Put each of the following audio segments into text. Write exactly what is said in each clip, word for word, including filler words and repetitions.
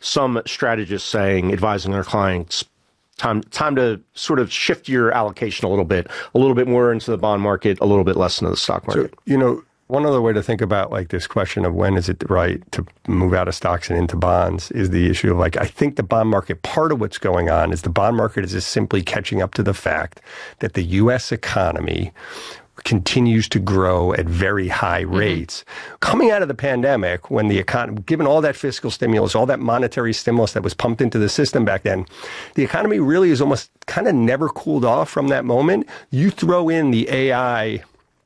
some strategists saying, advising their clients, time time to sort of shift your allocation a little bit, a little bit more into the bond market, a little bit less into the stock market. So, you know, one other way to think about like this question of when is it right to move out of stocks and into bonds is the issue of like, I think the bond market, part of what's going on is the bond market is just simply catching up to the fact that the U S economy continues to grow at very high rates. Mm-hmm. Coming out of the pandemic, when the economy, given all that fiscal stimulus, all that monetary stimulus that was pumped into the system back then, the economy really is almost kind of never cooled off from that moment. You throw in the A I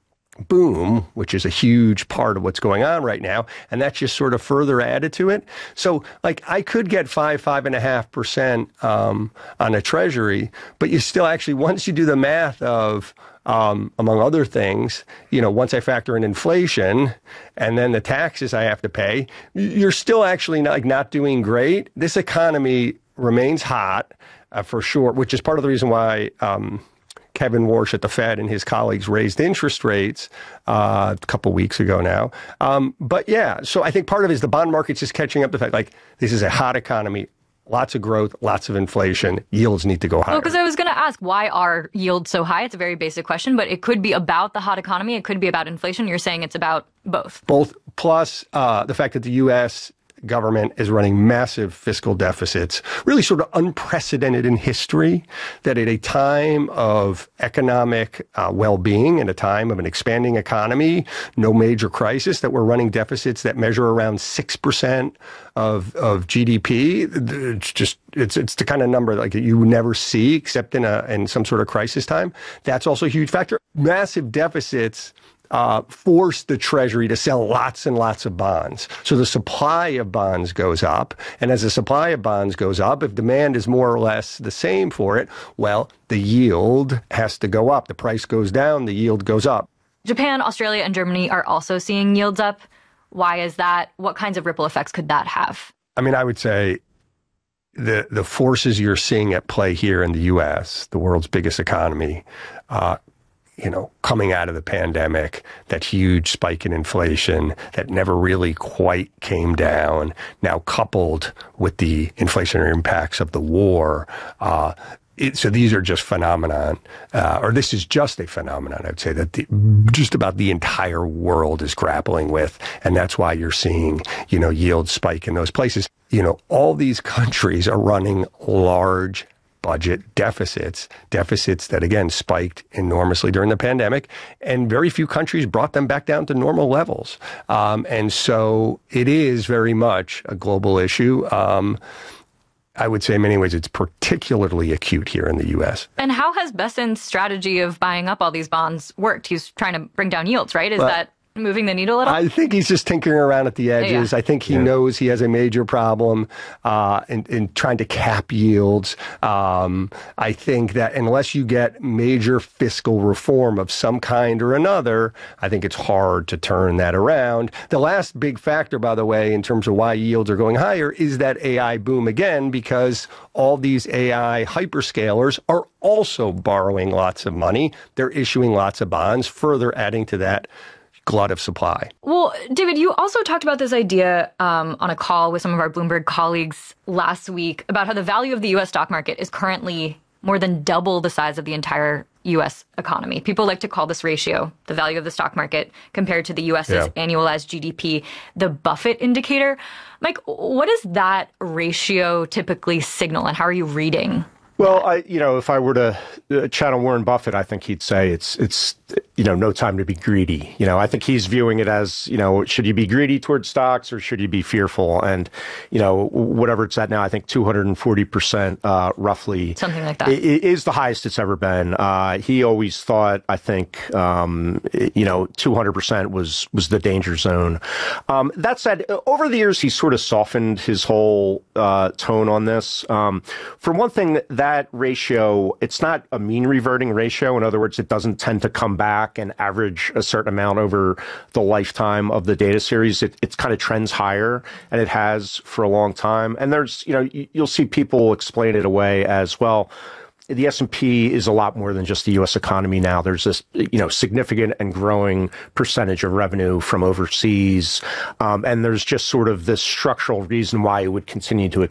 boom, which is a huge part of what's going on right now, and that's just sort of further added to it. So, like, I could get five, five and a half percent um, on a treasury, but you still actually, once you do the math of, um, among other things, you know, once I factor in inflation and then the taxes I have to pay, you're still actually not, like, not doing great. This economy remains hot uh, for sure, which is part of the reason why Um, Kevin Warsh at the Fed and his colleagues raised interest rates uh, a couple weeks ago now. Um, but yeah, so I think part of it is the bond market's just catching up to the fact, like, this is a hot economy, lots of growth, lots of inflation, yields need to go higher. Well, because I was going to ask, why are yields so high? It's a very basic question, but it could be about the hot economy. It could be about inflation. You're saying it's about both. Both, plus uh, the fact that the U S government is running massive fiscal deficits, really sort of unprecedented in history, that at a time of economic uh, well-being, at a time of an expanding economy, no major crisis, that we're running deficits that measure around six percent of, of G D P. It's just, it's, it's the kind of number like you would never see except in a, in some sort of crisis time. That's also a huge factor. Massive deficits Uh, force the Treasury to sell lots and lots of bonds. So the supply of bonds goes up. And as the supply of bonds goes up, if demand is more or less the same for it, well, the yield has to go up. The price goes down, the yield goes up. Japan, Australia, and Germany are also seeing yields up. Why is that? What kinds of ripple effects could that have? I mean, I would say the the forces you're seeing at play here in the U S, the world's biggest economy, uh, you know, coming out of the pandemic, that huge spike in inflation that never really quite came down, now coupled with the inflationary impacts of the war. Uh, it, so these are just phenomenon, uh, or this is just a phenomenon, I'd say, that the, just about the entire world is grappling with. And that's why you're seeing, you know, yields spike in those places. You know, all these countries are running large budget deficits, deficits that, again, spiked enormously during the pandemic, and very few countries brought them back down to normal levels. Um, and so it is very much a global issue. Um, I would say in many ways it's particularly acute here in the U S. And how has Bessent's strategy of buying up all these bonds worked? He's trying to bring down yields, right? Is well, that moving the needle at all? I think he's just tinkering around at the edges. Yeah. I think he yeah. knows he has a major problem uh, in, in trying to cap yields. Um, I think that unless you get major fiscal reform of some kind or another, I think it's hard to turn that around. The last big factor, by the way, in terms of why yields are going higher is that A I boom again, because all these A I hyperscalers are also borrowing lots of money. They're issuing lots of bonds, further adding to that glut of supply. Well, David, you also talked about this idea um, on a call with some of our Bloomberg colleagues last week about how the value of the U S stock market is currently more than double the size of the entire U S economy. People like to call this ratio, the value of the stock market compared to the U S's yeah. annualized G D P, the Buffett indicator. Mike, what does that ratio typically signal, and how are you reading? Well, I, you know, if I were to uh, channel Warren Buffett, I think he'd say it's, it's, you know, no time to be greedy. You know, I think he's viewing it as, you know, should you be greedy towards stocks or should you be fearful? And, you know, whatever it's at now, I think two hundred forty percent, uh, roughly. Something like that. It is the highest it's ever been. Uh, he always thought, I think, um, you know, two hundred percent was, was the danger zone. Um, that said, over the years, he's sort of softened his whole, uh, tone on this. Um, for one thing, that That ratio, it's not a mean reverting ratio. In other words, it doesn't tend to come back and average a certain amount over the lifetime of the data series. It, it kind of trends higher, and it has for a long time. And there's, you know, you'll see people explain it away as well. The S and P is a lot more than just the U S economy now. There's this, you know, significant and growing percentage of revenue from overseas. Um, and there's just sort of this structural reason why it would continue to